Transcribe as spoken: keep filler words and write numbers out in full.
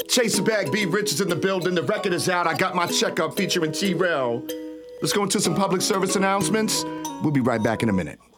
Chase the Bag, B. Richards in the building. The record is out. I got my checkup featuring T-Rail. Let's go into some public service announcements. We'll be right back in a minute.